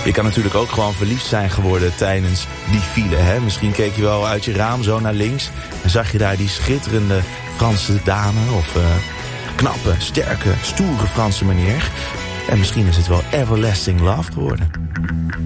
Je kan natuurlijk ook gewoon verliefd zijn geworden tijdens die file. Hè? Misschien keek je wel uit je raam zo naar links en zag je daar die schitterende Franse dame of knappe, sterke, stoere Franse meneer. En misschien is het wel everlasting love geworden.